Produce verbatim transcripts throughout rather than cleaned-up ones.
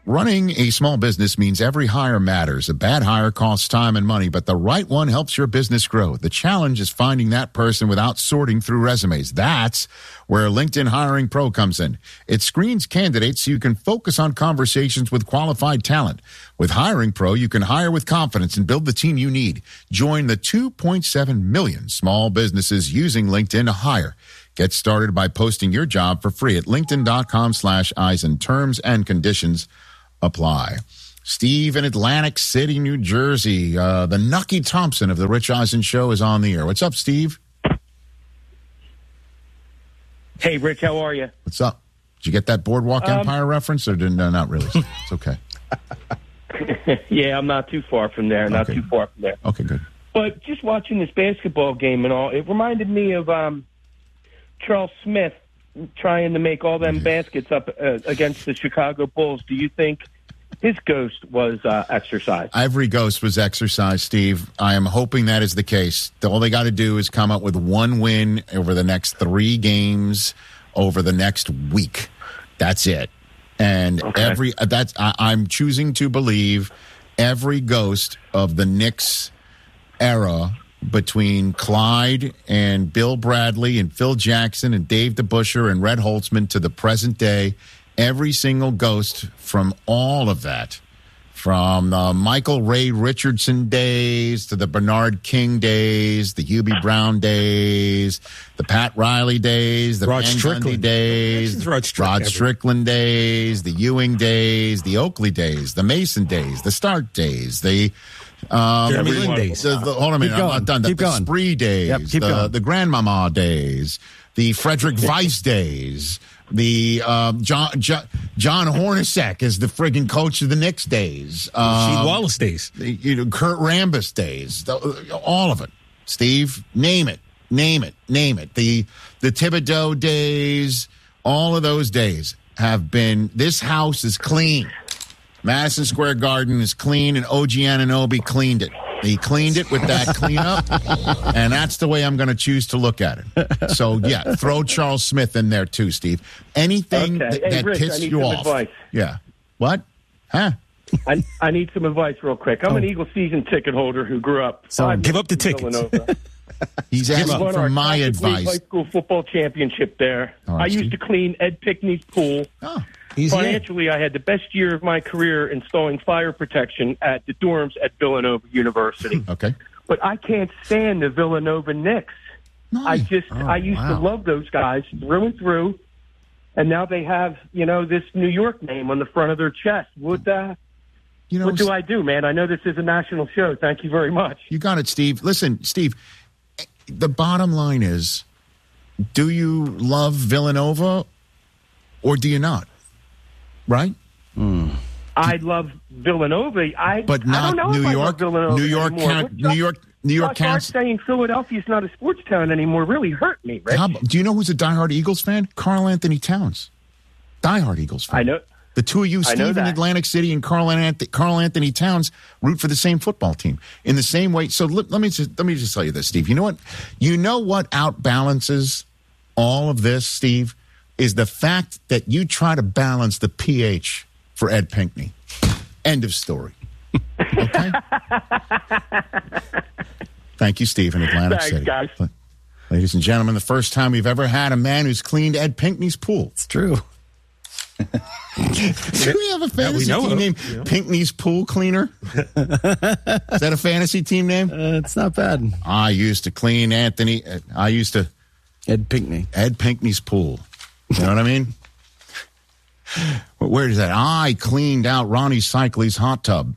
Running a small business means every hire matters. A bad hire costs time and money, but the right one helps your business grow. The challenge is finding that person without sorting through resumes. That's where LinkedIn Hiring Pro comes in. It screens candidates so you can focus on conversations with qualified talent. With Hiring Pro, you can hire with confidence and build the team you need. Join the two point seven million small businesses using LinkedIn to hire. Get started by posting your job for free at linkedin.com slash Eisen. Terms and conditions apply. Steve in Atlantic City, New Jersey. Uh, the Nucky Thompson of the Rich Eisen Show is on the air. What's up, Steve? Hey, Rich, how are you? What's up? Did you get that Boardwalk um, Empire reference, or didn't? No, not really. It's okay. Yeah, I'm not too far from there. Not okay. too far from there. Okay, good. But just watching this basketball game and all, it reminded me of um, Charles Smith trying to make all them baskets up uh, against the Chicago Bulls. Do you think his ghost was uh, exercised? Every ghost was exercised, Steve. I am hoping that is the case. All they got to do is come up with one win over the next three games over the next week. That's it. And okay. every that's I, I'm choosing to believe every ghost of the Knicks era between Clyde and Bill Bradley and Phil Jackson and Dave DeBusschere and Red Holtzman to the present day, every single ghost from all of that, from the Michael Ray Richardson days to the Bernard King days, the Hubie Brown days, the Pat Riley days, the Rod Van Strickland Gundy days, Rod, Strickland, Rod Strickland days, the Ewing days, the Oakley days, the Mason days, the Stark days, the Um, Jeremy Lin days. The, the, hold on a minute, I'm not done. The, the Spree days, yep, keep the, going. the Grandmama days, the Frederick Weiss days, the um, John, John John Hornacek is the friggin' coach of the Knicks days. Um, Sheed Wallace days. The, you know, Kurt Rambis days. The, all of it. Steve, name it. Name it. Name it. The, the Thibodeau days, all of those days have been, this house is clean. Madison Square Garden is clean, and O G Anunoby cleaned it. He cleaned it with that cleanup, and that's the way I'm going to choose to look at it. So, yeah, throw Charles Smith in there too, Steve. Anything okay. that, hey, that Rich, pissed I need you some off. Advice. Yeah. What? Huh? I, I need some advice real quick. I'm oh. an Eagle season ticket holder who grew up. So give up the tickets. He's asking for my advice. High school football championship there. Right, I used Steve. to clean Ed Pickney's pool. Oh. Easy. Financially, I had the best year of my career installing fire protection at the dorms at Villanova University. Okay. But I can't stand the Villanova Knicks. Nice. I just, oh, I used wow. to love those guys through and through. And now they have, you know, this New York name on the front of their chest. What, uh, you know, what do I do, man? I know this is a national show. Thank you very much. You got it, Steve. Listen, Steve, the bottom line is, do you love Villanova or do you not? Right? Mm. I love Villanova. I but not I don't know New if I York. love Villanova New York, count, New York, New York counts. Saying Philadelphia's not a sports town anymore really hurt me. Rich. How, do you know who's a diehard Eagles fan? Carl Anthony Towns, diehard Eagles fan. I know. The two of you, Steve in Atlantic City and Carl Anthony, Carl Anthony Towns, root for the same football team in the same way. So let, let me just let me just tell you this, Steve. You know what? You know what outbalances all of this, Steve, is the fact that you try to balance the pH for Ed Pinkney. End of story. Okay? Thank you, Steve, in Atlantic Thanks, City. Guys. Ladies and gentlemen, the first time we've ever had a man who's cleaned Ed Pinkney's pool. It's true. Do we have a fantasy yeah, team of, named you know. Pinkney's Pool Cleaner? Is that a fantasy team name? Uh, it's not bad. I used to clean Anthony. I used to. Ed Pinkney. Ed Pinkney's pool. You know what I mean? Where is that? I cleaned out Ronnie Cycley's hot tub.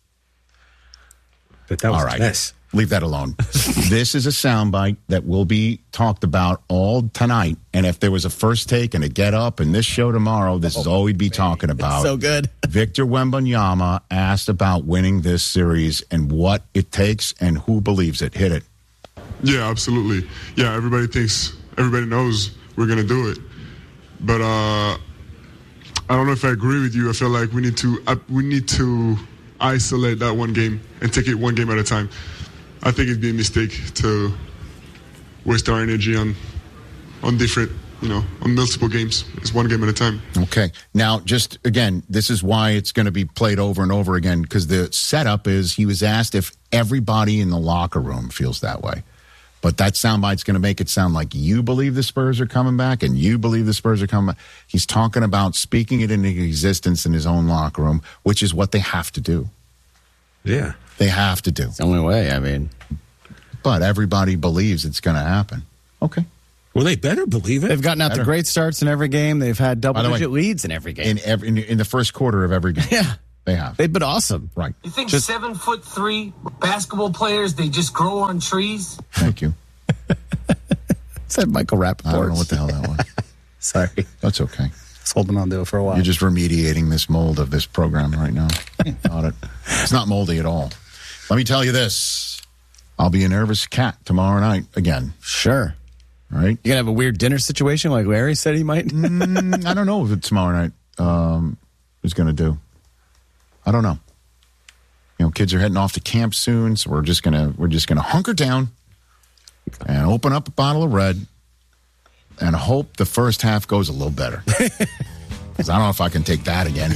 But that was all right. a mess. Leave that alone. This is a soundbite that will be talked about all tonight. And if there was a first take and a get up and this show tomorrow, this oh, is all we'd be talking about. It's so good. Victor Wembanyama asked about winning this series and what it takes and who believes it. Hit it. Yeah, absolutely. Yeah, everybody thinks, everybody knows we're going to do it. But uh, I don't know if I agree with you. I feel like we need to uh, we need to isolate that one game and take it one game at a time. I think it'd be a mistake to waste our energy on on different you know, on multiple games. It's one game at a time. Okay. Now, just again, this is why it's going to be played over and over again, because the setup is he was asked if everybody in the locker room feels that way. But that soundbite's going to make it sound like you believe the Spurs are coming back and you believe the Spurs are coming back. He's talking about speaking it into existence in his own locker room, which is what they have to do. Yeah. They have to do. It's the only way, I mean. But everybody believes it's going to happen. Okay. Well, they better believe it. They've gotten out Better. the great starts in every game. They've had double-digit leads in every game. In, every, in in the first quarter of every game. Yeah. They have. They've been awesome. Right. You think Just- seven foot three basketball players, they just grow on trees? Thank you. Said Michael Rappaport. I don't know what the hell that was. Sorry. That's okay. I was holding on to it for a while. You're just remediating this mold of this program right now. Not it. It's not moldy at all. Let me tell you this. I'll be a nervous cat tomorrow night again. Sure. All right? You going to have a weird dinner situation like Larry said he might? mm, I don't know if it's tomorrow night um, is going to do. I don't know. You know, kids are heading off to camp soon, so we're just gonna we're just gonna hunker down and open up a bottle of red and hope the first half goes a little better. Because I don't know if I can take that again.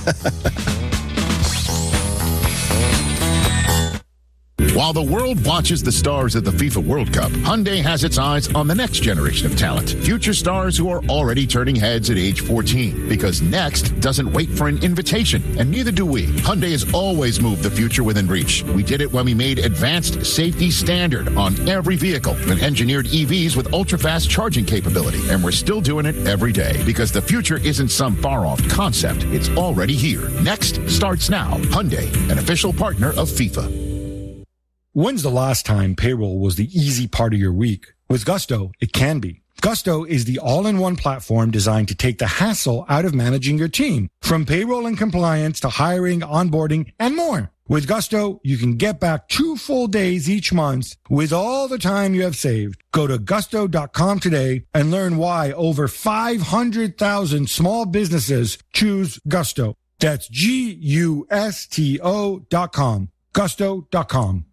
While the world watches the stars at the FIFA World Cup, Hyundai has its eyes on the next generation of talent. Future stars who are already turning heads at age fourteen. Because next doesn't wait for an invitation, and neither do we. Hyundai has always moved the future within reach. We did it when we made advanced safety standard on every vehicle and engineered E Vs with ultra-fast charging capability. And we're still doing it every day because the future isn't some far-off concept. It's already here. Next starts now. Hyundai, an official partner of FIFA. When's the last time payroll was the easy part of your week? With Gusto, it can be. Gusto is the all-in-one platform designed to take the hassle out of managing your team, from payroll and compliance to hiring, onboarding, and more. With Gusto, you can get back two full days each month with all the time you have saved. Go to gusto dot com today and learn why over five hundred thousand small businesses choose Gusto. That's G U S T O dot com. gusto dot com.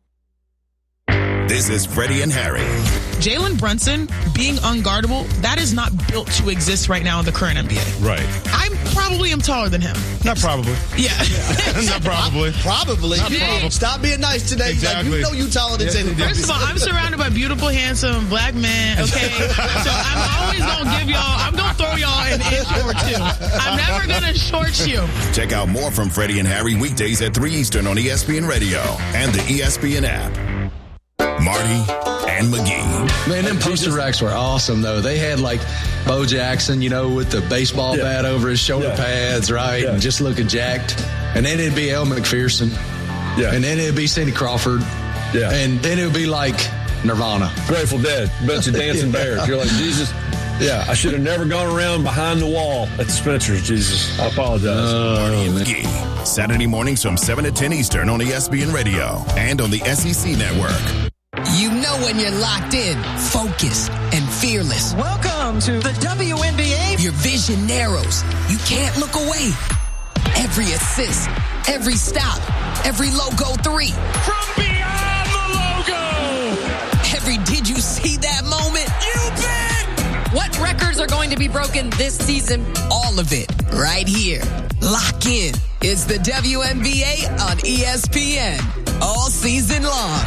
This is Freddie and Harry. Jalen Brunson being unguardable, that is not built to exist right now in the current N B A. Right. I probably am taller than him. Not probably. Yeah. Not probably. Probably. Not probably. Stop being nice today. Exactly. Like, you know you taller than Jalen. First of all, I'm surrounded by beautiful, handsome black men, okay? So I'm always going to give y'all, I'm going to throw y'all an inch or two. I'm never going to short you. Check out more from Freddie and Harry weekdays at three Eastern on E S P N Radio and the E S P N app. Marty and McGee. Man, them poster racks were awesome, though. They had, like, Bo Jackson, you know, with the baseball yeah. bat over his shoulder yeah. pads, right? Yeah. And just looking jacked. And then it'd be Elle McPherson. Yeah. And then it'd be Cindy Crawford. Yeah. And then it would be, like, Nirvana. Grateful Dead. Bunch of dancing yeah. bears. You're like, Jesus. Yeah, I should have never gone around behind the wall at the Spencer's, Jesus. I apologize. Marty and McGee. Saturday mornings from seven to ten Eastern on E S P N Radio and on the S E C Network. You know when you're locked in, focused, and fearless. Welcome to the W N B A. Your vision narrows. You can't look away. Every assist, every stop, every logo three. From beyond the logo. Every did you see that moment? You bet. What records are going to be broken this season? All of it right here. Lock in. It's the W N B A on E S P N. All season long.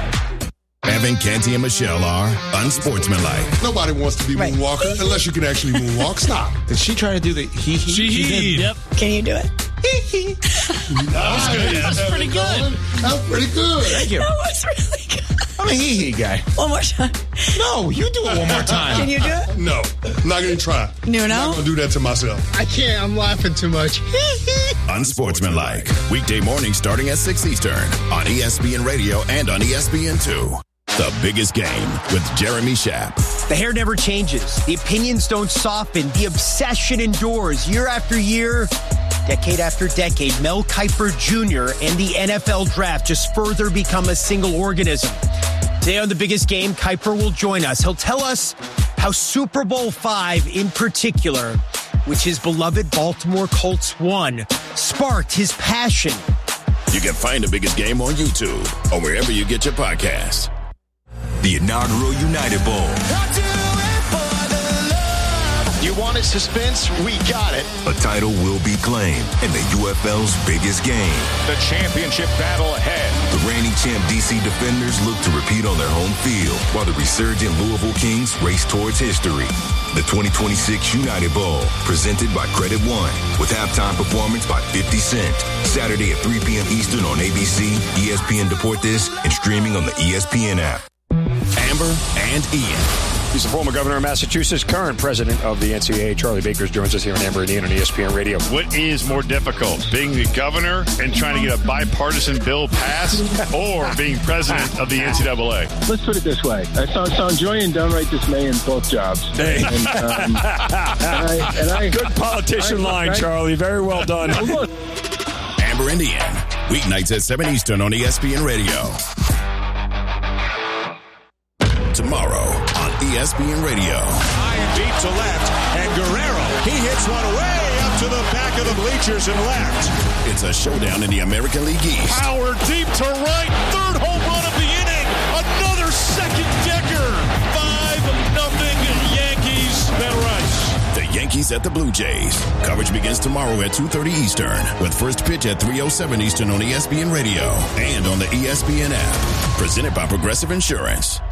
Evan, Canty, and Michelle are unsportsmanlike. Nobody wants to be right. Moonwalker unless you can actually moonwalk. Stop. Did she try to do the hee hee? She hee. Yep. Can you do it? Hee hee. That was good. That was pretty good. That was pretty good. Thank you. That was really good. I'm a hee hee guy. One more time. No, you do it one more time. Can you do it? No. I'm not going to try. No, no? I'm not going to do that to myself. I can't. I'm laughing too much. Unsportsmanlike. Weekday morning starting at six Eastern on E S P N Radio and on E S P N two. The Biggest Game with Jeremy Schaap. The hair never changes. The opinions don't soften. The obsession endures year after year, decade after decade. Mel Kiper Junior and the N F L Draft just further become a single organism. Today on The Biggest Game, Kiper will join us. He'll tell us how Super Bowl five in particular, which his beloved Baltimore Colts won, sparked his passion. You can find The Biggest Game on YouTube or wherever you get your podcasts. The inaugural United Bowl. You wanted suspense? We got it. A title will be claimed in the U F L's biggest game. The championship battle ahead. The reigning champ D C Defenders look to repeat on their home field, while the resurgent Louisville Kings race towards history. The twenty twenty-six United Bowl, presented by Credit One, with halftime performance by fifty Cent. Saturday at three p.m. Eastern on A B C, E S P N Deportes, and streaming on the E S P N app. Amber and Ian. He's the former governor of Massachusetts, current president of the N C double A. Charlie Bakers joins us here on Amber and Ian on E S P N Radio. What is more difficult, being the governor and trying to get a bipartisan bill passed, or being president of the N C double A? Let's put it this way. I saw, saw joy and downright dismay in both jobs. Hey. And, um, and I, and I, Good politician I, line, I, Charlie. Very well done. Amber and Ian, weeknights at seven Eastern on E S P N Radio. Tomorrow on E S P N Radio. High and deep to left, and Guerrero, he hits one way up to the back of the bleachers and left. It's a showdown in the American League East. Power deep to right, third home run of the inning, another second decker. Five nothing Yankees. Ben Rice. The Yankees at the Blue Jays. Coverage begins tomorrow at two thirty Eastern, with first pitch at three oh seven Eastern on E S P N Radio and on the E S P N app. Presented by Progressive Insurance.